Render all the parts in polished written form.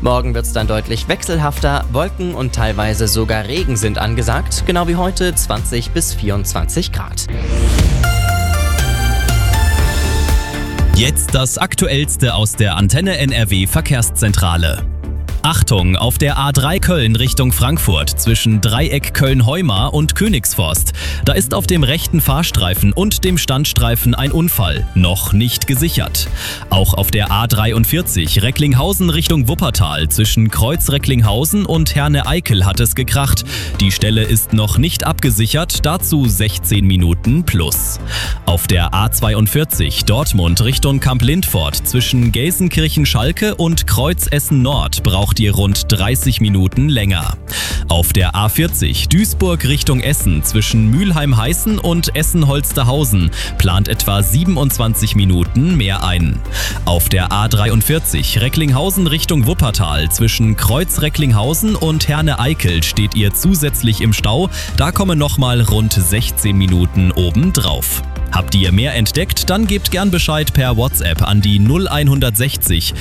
Morgen wird es dann deutlich wechselhafter, Wolken und teilweise sogar Regen sind angesagt, genau wie heute 20 bis 24 Grad. Jetzt das Aktuellste aus der Antenne NRW Verkehrszentrale. Achtung, auf der A3 Köln Richtung Frankfurt zwischen Dreieck Köln-Heumar und Königsforst. Da ist auf dem rechten Fahrstreifen und dem Standstreifen ein Unfall, noch nicht gesichert. Auch auf der A43 Recklinghausen Richtung Wuppertal zwischen Kreuz Recklinghausen und Herne-Eickel hat es gekracht. Die Stelle ist noch nicht abgesichert, dazu 16 Minuten plus. Auf der A42 Dortmund Richtung Kamp-Lindfort zwischen Gelsenkirchen-Schalke und Kreuz Essen-Nord braucht ihr rund 30 Minuten länger. Auf der A40 Duisburg Richtung Essen zwischen Mülheim-Heißen und Essen-Holsterhausen plant etwa 27 Minuten mehr ein. Auf der A43 Recklinghausen Richtung Wuppertal zwischen Kreuz Recklinghausen und Herne-Eickel steht ihr zusätzlich im Stau, da kommen nochmal rund 16 Minuten obendrauf. Habt ihr mehr entdeckt, dann gebt gern Bescheid per WhatsApp an die 0160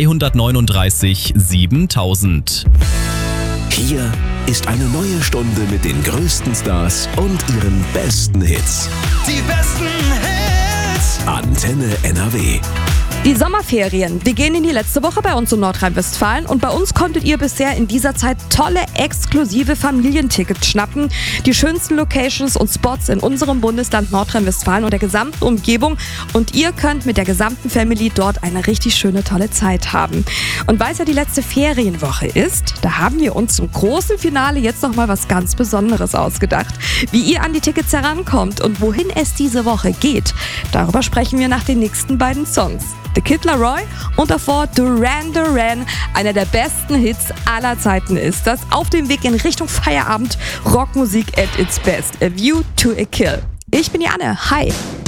339 7000. Hier ist eine neue Stunde mit den größten Stars und ihren besten Hits. Die besten Hits. Antenne NRW. Die Sommerferien, die gehen in die letzte Woche bei uns in Nordrhein-Westfalen und bei uns konntet ihr bisher in dieser Zeit tolle, exklusive Familientickets schnappen. Die schönsten Locations und Spots in unserem Bundesland Nordrhein-Westfalen und der gesamten Umgebung und ihr könnt mit der gesamten Family dort eine richtig schöne, tolle Zeit haben. Und weil es ja die letzte Ferienwoche ist, da haben wir uns zum großen Finale jetzt nochmal was ganz Besonderes ausgedacht. Wie ihr an die Tickets herankommt und wohin es diese Woche geht, darüber sprechen wir nach den nächsten beiden Songs. The Kid Laroi und davor Duran Duran, einer der besten Hits aller Zeiten ist. Das auf dem Weg in Richtung Feierabend, Rockmusik at its best. A View to a Kill. Ich bin Janne, hi.